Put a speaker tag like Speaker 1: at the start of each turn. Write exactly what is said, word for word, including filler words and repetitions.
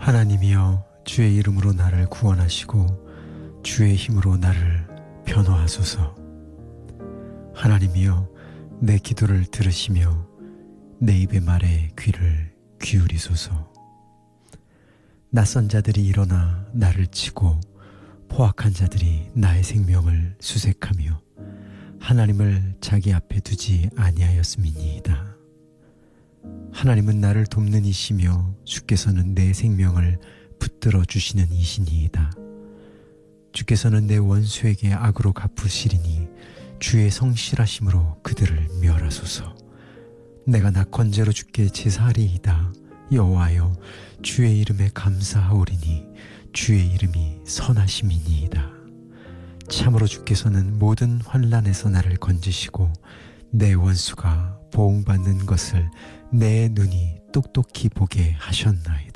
Speaker 1: 하나님이여 주의 이름으로 나를 구원하시고 주의 힘으로 나를 변호하소서. 하나님이여 내 기도를 들으시며 내 입의 말에 귀를 기울이소서. 낯선 자들이 일어나 나를 치고 포악한 자들이 나의 생명을 수색하며 하나님을 자기 앞에 두지 아니하였음이니이다. 하나님은 나를 돕는 이시며 주께서는 내 생명을 붙들어 주시는 이시니이다. 주께서는 내 원수에게 악으로 갚으시리니 주의 성실하심으로 그들을 멸하소서. 내가 낙헌제로 주께 제사하리이다. 여호와여 주의 이름에 감사하오리니 주의 이름이 선하심이니이다. 참으로 주께서는 모든 환난에서 나를 건지시고 내 원수가 보응받는 것을 내 눈이 똑똑히 보게 하셨나이다.